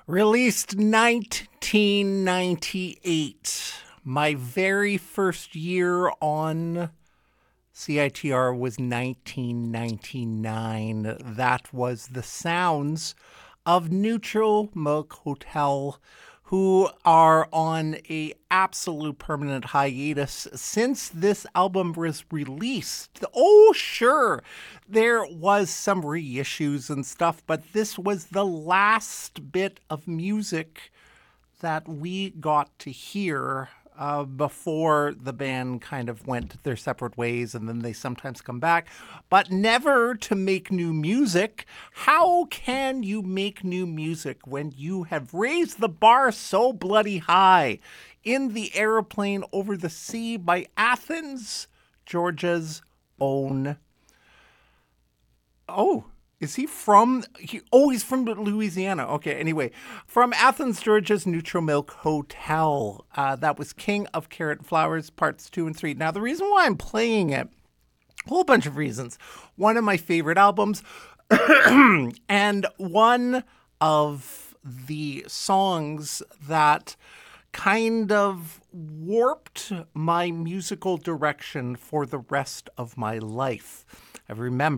Released 1998. My very first year on CITR was 1999. That was the sounds of Neutral Milk Hotel, who are on a absolute permanent hiatus since this album was released. Oh, sure, there was some reissues and stuff, but this was the last bit of music that we got to hear before the band kind of went their separate ways, and then they sometimes come back, but never to make new music. How can you make new music when you have raised the bar so bloody high? In the Aeroplane Over the Sea by Athens, Georgia's own. Is he from? He's from Louisiana. Okay, anyway. From Athens, Georgia's Neutral Milk Hotel. That was King of Carrot Flowers, parts 2 and 3. Now, the reason why I'm playing it, a whole bunch of reasons. One of my favorite albums, and one of the songs that kind of warped my musical direction for the rest of my life. I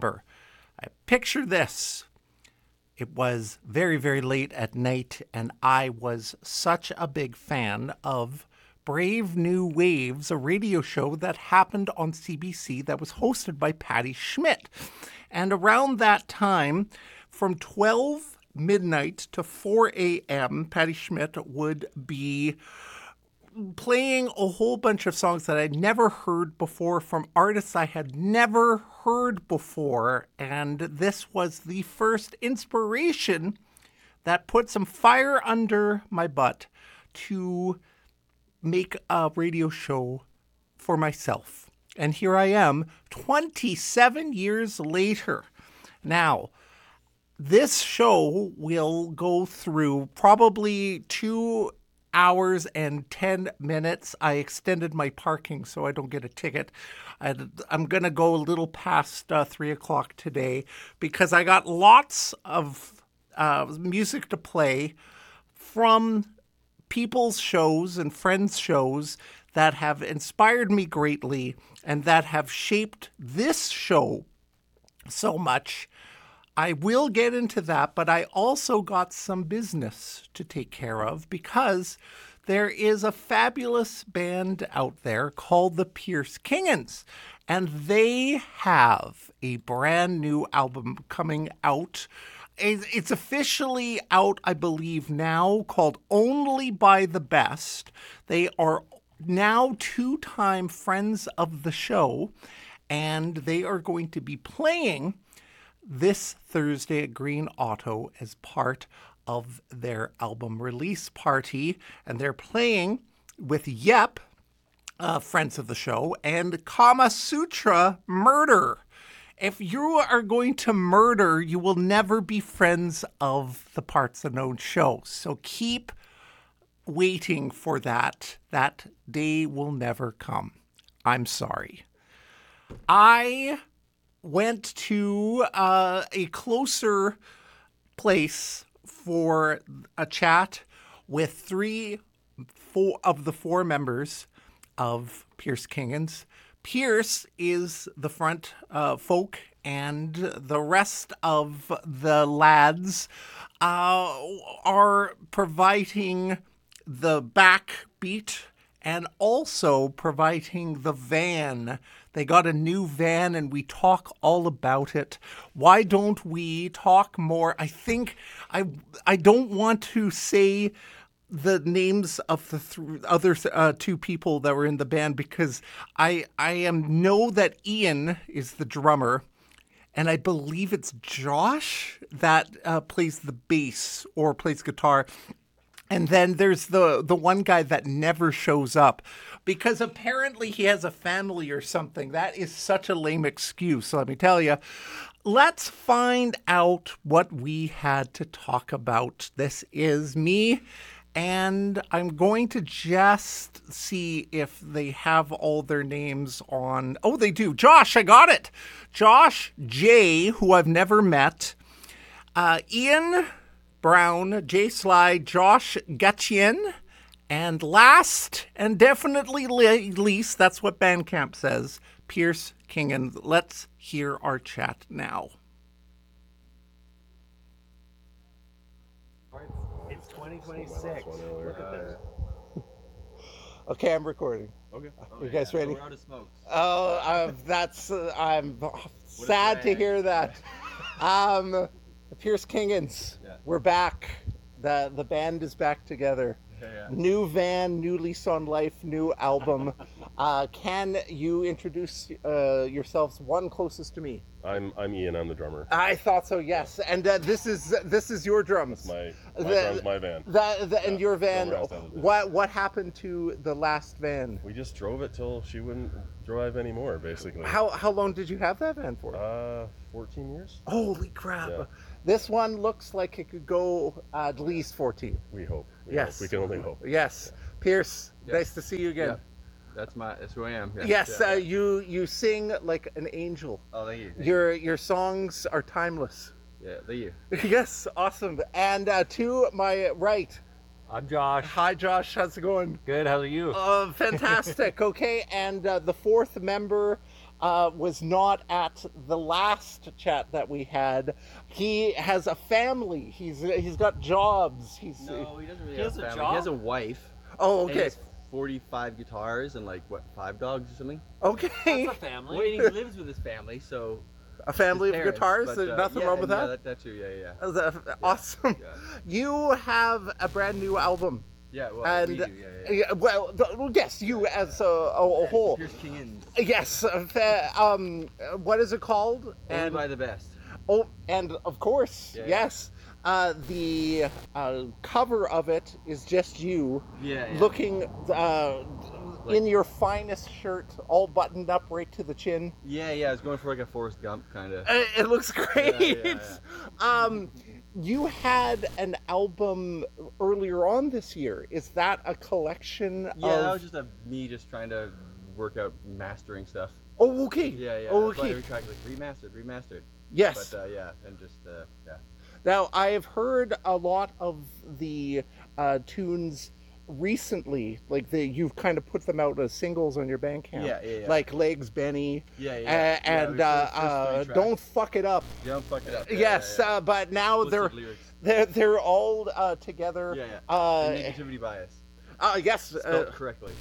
picture this. It was very, very late at night, and I was such a big fan of Brave New Waves, a radio show that happened on CBC that was hosted by Patty Schmidt. And around that time, from 12 midnight to 4 a.m., Patty Schmidt would be playing a whole bunch of songs that I'd never heard before from artists I had never heard before. And this was the first inspiration that put some fire under my butt to make a radio show for myself. And here I am, 27 years later. Now, this show will go through probably 2 hours and 10 minutes. I extended my parking so I don't get a ticket. I'm going to go a little past 3 o'clock today because I got lots of music to play from people's shows and friends' shows that have inspired me greatly and that have shaped this show so much. I will get into that, but I also got some business to take care of because there is a fabulous band out there called the Pierce Kingans, and they have a brand new album coming out. It's officially out, I believe, now, called Only by the Best. They are now 2-time friends of the show, and they are going to be playing this Thursday at Green Auto as part of their album release party. And they're playing with Yep, friends of the show, and Kama Sutra Murder. If you are going to murder, you will never be friends of the Parts Unknown show. So keep waiting for that. That day will never come. I'm sorry. I went to a closer place for a chat with 4 of the 4 members of Pierce Kingans. Pierce is the front folk, and the rest of the lads are providing the backbeat and also providing the van. They got a new van, and we talk all about it. Why don't we talk more? I think I don't want to say the names of the other 2 people that were in the band because I know that Ian is the drummer, and I believe it's Josh that plays the bass or plays guitar. And then there's the one guy that never shows up because apparently he has a family or something. That is such a lame excuse, let me tell you. Let's find out what we had to talk about. This is me, and I'm going to just see if they have all their names on. Oh, they do. Josh, I got it. Josh J, who I've never met. Ian Brown, Jay Sly, Josh Gatchien, and last and definitely least, that's what Bandcamp says, Pierce Kingen. Let's hear our chat now. It's 2026. Look at this. Okay, I'm recording. Okay. You guys ready? We're out of smokes. Oh, I'm sad to hear that. Pierce Kingens, we're back. The band is back together. New van, new lease on life, new album. Can you introduce yourselves? One closest to me. I'm Ian. I'm the drummer. I thought so. Yes, and this is your drums. My drums, my van. And your van. What happened to the last van? We just drove it till she wouldn't drive anymore, basically. How long did you have that van for? 14 years. Holy crap! Yeah. This one looks like it could go at least 14. We hope. Yes. We can only hope. Yes. Pierce, Yes. nice to see you again. Yeah. That's who I am. Yes, you sing like an angel. Oh, thank you. Your songs are timeless. Yeah, thank you. Yes, awesome. And to my right. I'm Josh. Hi, Josh. How's it going? Good. How are you? Fantastic. Okay, and the fourth member was not at the last chat that we had. He has a family. He's got jobs. No, he doesn't really He have has a a family. job? He has a wife. Oh, And he okay. has 45 guitars and 5 dogs or something. Okay. That's a family. Well, he lives with his family, so A family his of parents, guitars. but, There's nothing yeah, wrong with yeah, that. that too. Yeah. Awesome. Yeah. You have a brand new album. Yeah. Well, And we do. Yeah. well, yes, you as a whole. Pierce Kingen. Yes. What is it called? Only by the best. Oh, and of course, Yeah. yes. The cover of it is just you Yeah. looking in your finest shirt, all buttoned up right to the chin. Yeah. I was going for like a Forrest Gump kind of. It looks great. Yeah. You had an album earlier on this year. Is that a collection Yeah, of... that was just me just trying to work out mastering stuff. Oh, okay. Yeah. Oh, That's why okay. every track remastered. Yes. But and just yeah. Now, I have heard a lot of the tunes recently, like you've kind of put them out as singles on your Bandcamp. Yeah. Like Legs Benny. Yeah. And first 3 tracks. Don't Fuck It Up. Don't fuck it up. Yes, but now Explicit lyrics. they're all together. Yeah. Negativity bias. Yes. Spelled correctly.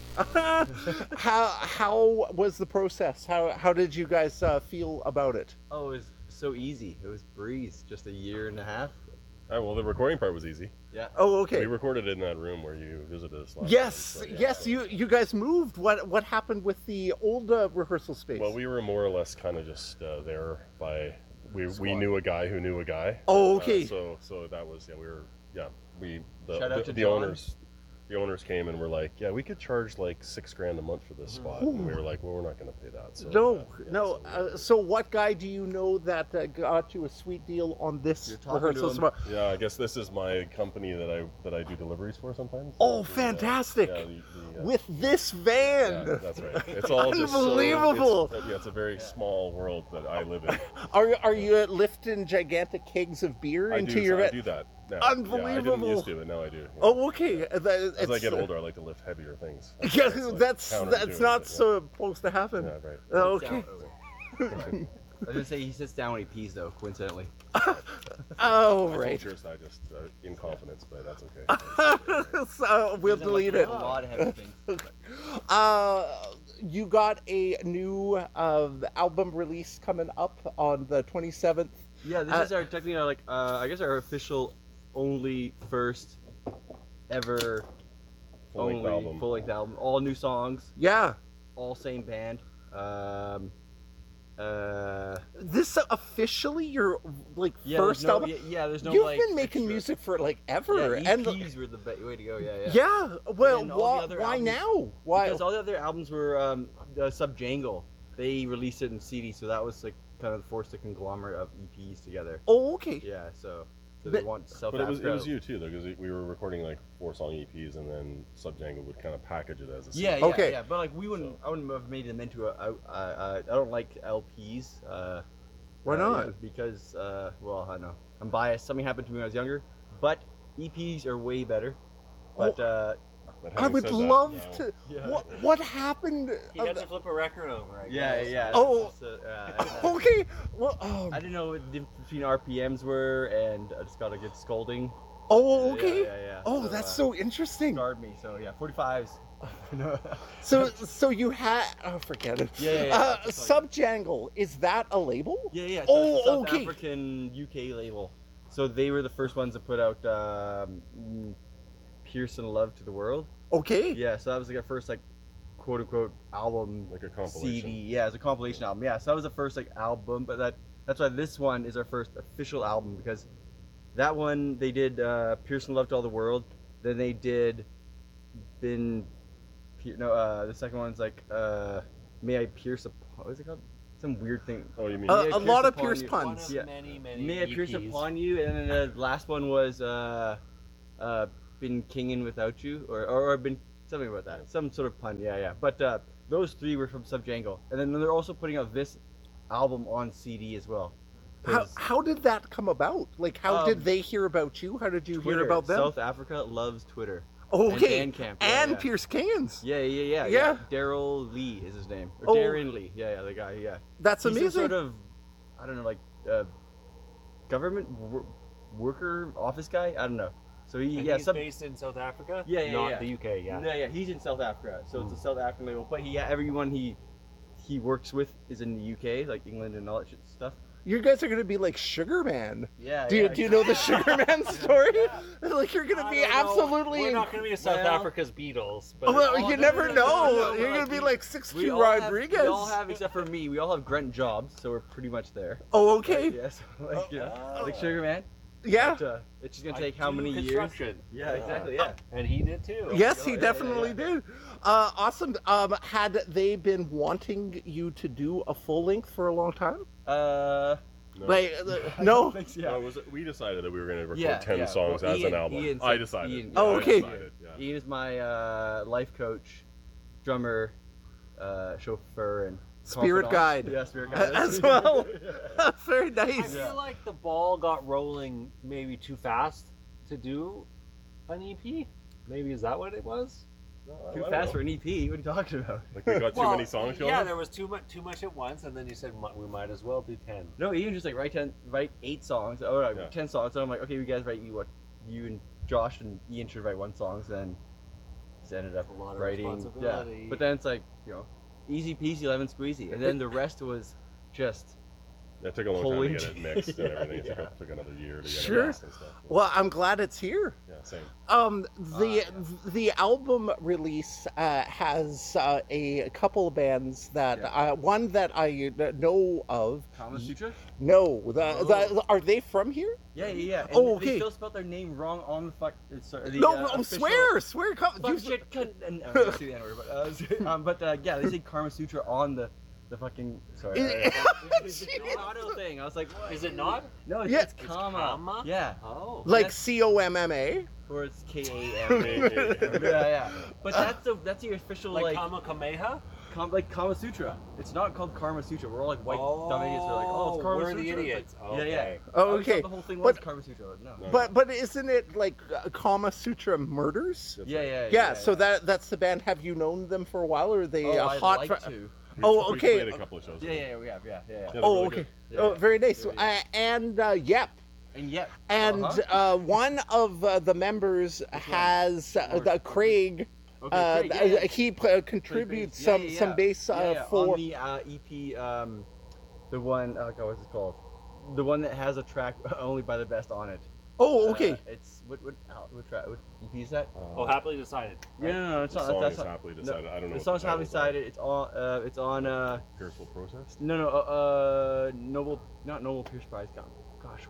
How was the process? How did you guys feel about it? Oh, it was so easy. It was breeze. Just a year and a half. Well, the recording part was easy. Yeah. Oh, okay. We recorded in that room where you visited us last Yes, time, so, yeah. yes. You guys moved. What happened with the old rehearsal space? Well, we were more or less kind of just there by we knew a guy who knew a guy. Oh, okay. So that was Shout out to the John. The owners came and were like, yeah, we could charge like $6,000 a month for this spot. And we were like, well, we're not going to pay that. So, No. So what guy do you know that got you a sweet deal on this You're talking to rehearsal him. spot? Yeah, I guess this is my company that I do deliveries for sometimes. Oh, The, fantastic. the, With this van. yeah, that's right. It's all just Unbelievable. it's a very small world that I live in. Are you lifting gigantic kegs of beer into your I van? do that now. Unbelievable. Yeah, I didn't used to, but now I do. Yeah. Oh, okay. As I get older, I like to lift heavier things. Yeah, It's like that's counterintuitive, not yeah. supposed to happen. Yeah, right. Oh, okay. I was gonna say he sits down when he pees though, coincidentally. Oh, My right. culture is I just in confidence, but that's okay. So we'll delete it. A lot of heavy things. You got a new album release coming up on the 27th. Yeah, this is our technically I guess our official only first ever Full-length album. All new songs, Yeah. all same band. This officially your Yeah, first there's no, album? there's no You've like been making extra. music for ever. Yeah, and EPs were the way to go. Yeah. yeah, well, And all the other why albums- now? Why? Because all the other albums were Subjangle. They released it in CD, so that was like kind of forced a conglomerate of EPs together. Oh, okay. Yeah, so they But- want self. But it was you too, though, because we were recording like 4-song EPs, and then Subjangle would kind of package it as a Yeah, single. Okay. yeah. But like we wouldn't, I wouldn't have made them into a. I don't like LPs. Why not? Because well, I don't know. I'm biased. Something happened to me when I was younger. but EPs are way better. But But I having would said that, love no. to. Yeah. What happened? He had to flip a record over. I yeah, guess. yeah. Oh. Okay. Well. I didn't know what the difference between RPMs were, and I just got a good scolding. Oh. Okay. Yeah. Oh, that's so interesting. Scarred me. So yeah, 45s. No. So you had. Oh, forget it. Yeah. Subjangle, is that a label? Yeah. Oh, So it's a South okay. African UK label. So they were the first ones to put out Pearson Love to the World. Okay. Yeah, so that was like our first like quote unquote album, Like a compilation. CD. Yeah, it's a compilation album. Yeah, so that was the first like album, but that's why this one is our first official album, because that one they did Pearson Love to All the World. Then they did the second one's like May I Pierce Upon, what is it called? Some weird thing. Oh, you mean? May I A Pierce lot of Upon Pierce You. One puns. of Yeah. many May I Pierce EPs. Upon You, and then the last one was Been Kingin' Without You, or been something about that, some sort of pun. Yeah. But those three were from Subjangle, and then they're also putting out this album on CD as well. 'Cause How did that come about? Like, how did Um, they hear about you? How did you hear Twitter, about them? South Africa loves Twitter. Okay. And Bandcamp, And yeah. Pierce Kingans. Yeah. Yeah. Daryl Lee is his name. Oh. Or Darren Lee. Yeah, the guy. Yeah. That's He's some amazing. sort of, I don't know, like government worker office guy. I don't know. So And he's based in South Africa. Yeah, Not the UK. Yeah. Yeah, he's in South Africa, so it's a South African label. But everyone he works with is in the UK, like England and all that shit stuff. You guys are gonna be like Sugar Man. Yeah. Do you know the Sugar Man story? Like, you're gonna be I don't know. absolutely. We're not going to be South Well- Africa's Beatles, but Well, Oh, you no, never no, know. You're like, gonna be like 6'2" We all Rodriguez. we all have, except for me, we all have grunt jobs, so we're pretty much there. Oh, okay. Yeah, so like Sugar Man. Yeah. But, it's just gonna I take how do many years? construction. Yeah, exactly. Yeah. And he did too. Yes, he Yeah, definitely did. Awesome. Had they been wanting you to do a full length for a long time? No. Like, I no. don't think so, yeah. No, we decided that we were going to record Yeah, 10 yeah. songs Well, as Ian- an album. Ian I said- decided. Ian- Oh, I okay. decided, yeah. Ian is my life coach, drummer, chauffeur, and Spirit confidant. guide. Yeah, spirit guide. As well. Yeah. Very I nice. feel like the ball got rolling maybe too fast to do an EP. Maybe is that what it was? No, I Too don't fast know. for an EP. What are you talking about? Like we got too many songs going? Yeah, there was too much at once, and then you said we might as well do 10. No, Ian just like write 8 songs. Oh, right, Yeah. 10 songs. So I'm like, okay, you guys write you and Josh and Ian should write 1 song. So then just ended up A lot of writing. Yeah, responsibility. but then it's like, easy peasy, lemon squeezy, and then the rest was just. It took a long Holy time to get it mixed and everything. It Yeah. took another year to get Sure. it mixed and stuff. Well, I'm glad it's here. Yeah, same. The album release has a couple of bands that one that I know of. Kama Sutra? No, Oh. are they from here? Yeah. And Oh, okay. They still spelled their name wrong on the fuck. No, swear. Fuck shit, cunt, and I don't say the N-word, but yeah, they say Karma Sutra on the fucking. Sorry. It's the auto thing. I was like, what? Is it not? No, it's, Yeah. it's Kama. Kama? Yeah. Oh. Like COMMA. Or it's KAM. Yeah. But that's the official Like like Kama Kameha? like Kama Sutra. It's not called Karma Sutra. We're all like white dumb idiots. We're like, oh, it's Karma we're Sutra. the It's idiots. like, Okay. Yeah. Oh, I always thought okay. the whole thing was But- Karma Sutra. No. No. But isn't it like Kama Sutra Murders? That's Yeah. right. Yeah. So that's the band. Have you known them for a while, or are they Oh, I'd hot? like to. Oh, We've okay. played a couple of shows. Yeah, we have. Yeah. Yeah, they're Oh, really okay. good. Yeah. Oh, very nice. Yeah. And yep. And yet. And one of the members has Craig. Okay, great, yeah. He contributes Craig. some bass for. on the EP. The one. Oh God, what's it called? The one that has a track only by the best on it. Oh, okay. It's what track? What EP is that? Oh, happily decided. Yeah, no, it's The not. song That's is not. happily decided. I don't know. The what song's happily titles are. decided. It's on. Peaceful Protest. No. Not Nobel Pierce Prize. Gosh.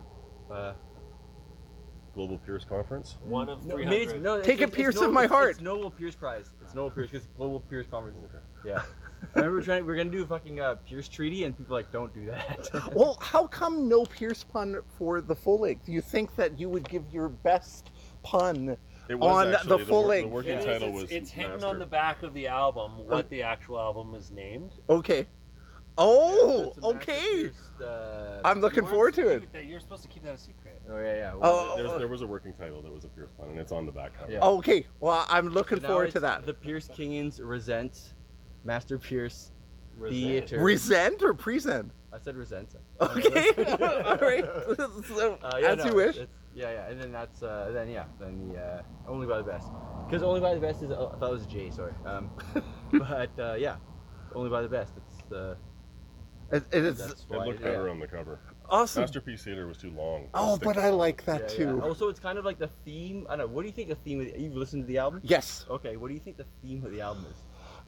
Global Peers Conference. One of No, 300. maybe it's- no, Take a it's Pierce of Nobel- my heart. It's Nobel Pierce Prize. It's Nobel Pierce because Global Pierce Conference. Yeah. I remember we're gonna do a fucking Pierce Treaty, and people are like, don't do that. Well, how come no Pierce pun for the full length? Do you think that you would give your best pun It was on actually the full The length? working It is, title was it's hidden Master. on the back of the album what the actual album is named. Okay. Oh, That's a Master okay. Pierce, I'm looking forward to it. You're supposed to keep that a secret. Oh yeah. Oh, There was a working title that was a Pierce pun, and it's on the back cover. Yeah. Okay, well, I'm looking Now forward it's to that. The Pierce Kingans Resent Master Pierce Resent. Theater. Resent or present? I said Resent. Okay, all right. So, as you wish. Yeah, and then that's then the Only by the Best, because Only by the Best is I thought it was a J, sorry. But yeah, Only by the Best. It's It is that's It why. looked better on the cover. awesome. Masterpiece Theater was too long. Oh, but I like that too. Also, it's kind of like the theme. I don't know. What do you think the theme? You've listened to the album? Yes. Okay. What do you think the theme of the album is?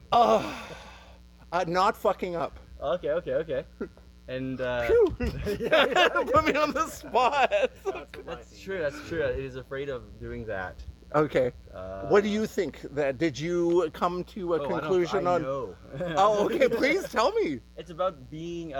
Not fucking up. Okay. And Phew. Put me on the spot. that's true. It is afraid of doing that. Okay. What do you think? That did you come to a conclusion I on? know. Oh, okay. Please tell me. It's about being,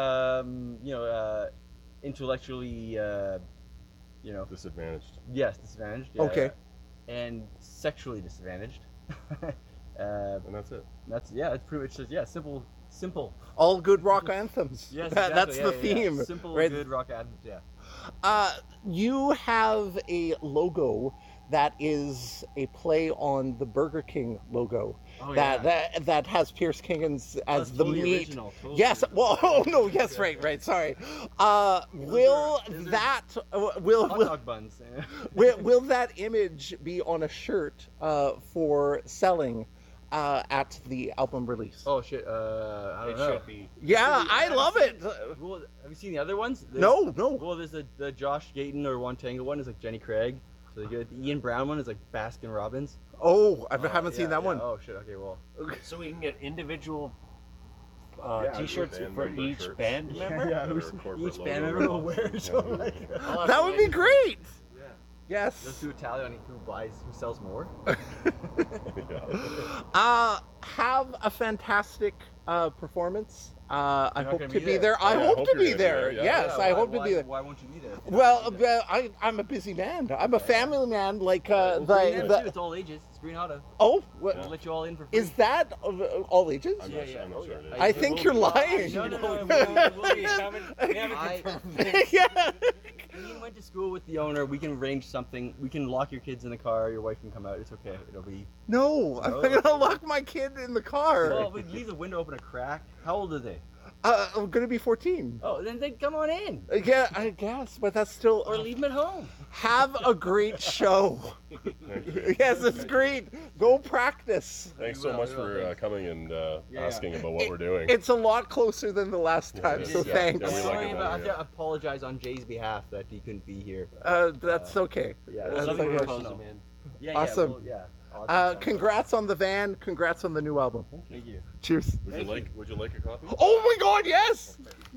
intellectually, Disadvantaged. yes, disadvantaged. Yeah, Okay. yeah. And sexually disadvantaged. And that's it. It's pretty much just simple. All good rock anthems. Yes, That's exactly, the yeah. theme. Simple, right? good rock anthems. Yeah. You have a logo that is a play on the Burger King logo. Oh, that has Pierce Kingans as the totally meat. original, totally Yes. original. Well. Oh no. Yes. Right. Sorry. Will those are that Hot will dog buns. will that image be on a shirt for selling at the album release? Oh shit. I It don't know. should be. Yeah, I love it. Well, have you seen the other ones? No. Well, there's the Josh Gayton or One Tango one is like Jenny Craig. So good. The Ian Brown one is like Baskin Robbins. Oh, I haven't seen Yeah, that yeah. one. Oh shit. Okay. Well. So we can get individual Yeah, T-shirts band for member each shirts. band member. Yeah. Or corporate Each logo band member will or wear something. something. I'll have That to would be wait. great. Yeah. Yes. Let's do a tally on who sells more. Yeah. Have a fantastic performance. I not hope gonna to be be there. there. I Yeah, I hope hope to you're be gonna be there. there, yeah. Yes, I hope to be there. Why won't you be there? Well, I'm a busy man. I'm a family man. Like Well, Green Hat too, the it's all ages. It's Green Auto. oh, We'll what, let you all in for free. is that all ages? I'm Yeah, not, yeah. I'm not Oh, sure yeah. it is. I think you're lying. No. We haven't I- confirmed this. Yeah. You went to school with the owner. We can arrange something. We can lock your kids in the car. Your wife can come out. It's okay. It'll be. No, I'm No. not gonna lock my kid in the car. Well, we leave the window open a crack. How old are they? I'm gonna be 14. Oh, then come on in. Yeah, I guess, but that's still. Or leave them at home. Have a great show. Thank you. Yes, it's great. Go practice. Thanks We so will, much we will, for thanks. coming and Yeah. asking about what we're doing. It's a lot closer than the last Yeah, time, it is. so Yeah. thanks. Yeah, we like Sorry it about. I better, have to apologize on Jay's behalf that he couldn't be here. That's okay. Yeah, That's it's Nothing okay. personal. personal, man. Yeah, Awesome. Yeah. Well, yeah. Awesome. Congrats on the van. Congrats on the new album. Thank you. Cheers. Would you like a copy? Oh my God, yes!